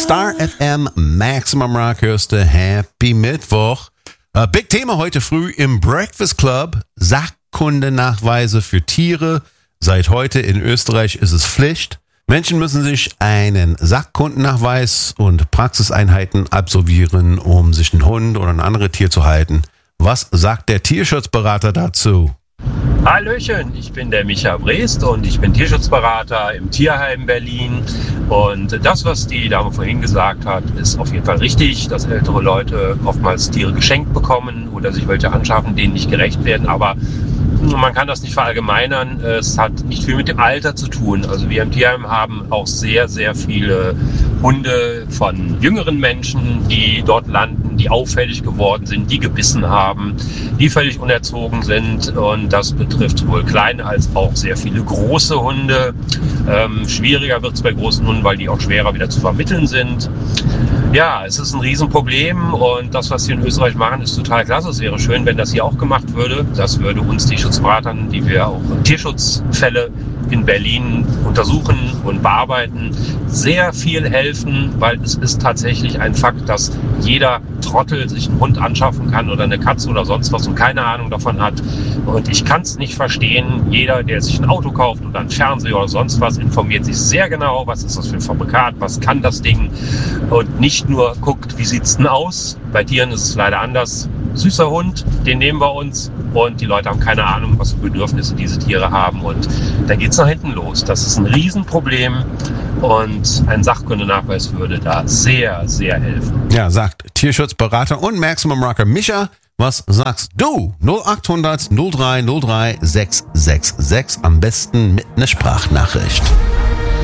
Star FM Maximum Rock hörst du. Happy Mittwoch. Big Thema heute früh im Breakfast Club. Sachkundenachweise für Tiere. Seit heute in Österreich ist es Pflicht. Menschen müssen sich einen Sachkundennachweis und Praxiseinheiten absolvieren, um sich einen Hund oder ein anderes Tier zu halten. Was sagt der Tierschutzberater dazu? Hallöchen, ich bin der Micha Brest und ich bin Tierschutzberater im Tierheim Berlin. Und das, was die Dame vorhin gesagt hat, ist auf jeden Fall richtig, dass ältere Leute oftmals Tiere geschenkt bekommen oder sich welche anschaffen, denen nicht gerecht werden. Aber man kann das nicht verallgemeinern. Es hat nicht viel mit dem Alter zu tun. Also wir im Tierheim haben auch sehr, sehr viele Hunde von jüngeren Menschen, die dort landen, die auffällig geworden sind, die gebissen haben, die völlig unerzogen sind. Und das betrifft sowohl kleine als auch sehr viele große Hunde. Schwieriger wird es bei großen Hunden, weil die auch schwerer wieder zu vermitteln sind. Ja, es ist ein Riesenproblem und das, was wir in Österreich machen, ist total klasse. Es wäre schön, wenn das hier auch gemacht würde. Das würde uns Tierschutzberatern, die wir auch Tierschutzfälle in Berlin untersuchen und bearbeiten, sehr viel helfen, weil es ist tatsächlich ein Fakt, dass jeder Trottel sich einen Hund anschaffen kann oder eine Katze oder sonst was und keine Ahnung davon hat. Und ich kann es nicht verstehen. Jeder, der sich ein Auto kauft oder einen Fernseher oder sonst was, informiert sich sehr genau, was ist das für ein Fabrikat, was kann das Ding und nicht nur guckt, wie sieht's denn aus. Bei Tieren ist es leider anders. Süßer Hund, den nehmen wir uns und die Leute haben keine Ahnung, was für Bedürfnisse diese Tiere haben und da geht's nach hinten los. Das ist ein Riesenproblem und ein Sachkundenachweis würde da sehr, sehr helfen. Ja, sagt Tierschutzberater und Maximum Rocker Micha. Was sagst du? 0800 03 03 666. Am besten mit einer Sprachnachricht.